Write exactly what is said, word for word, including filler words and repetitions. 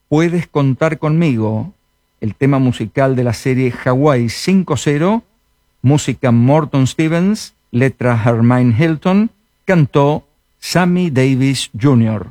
Puedes contar conmigo, el tema musical de la serie Hawaii cinco cero, música Morton Stevens, letra Hermine Hilton, cantó Sammy Davis junior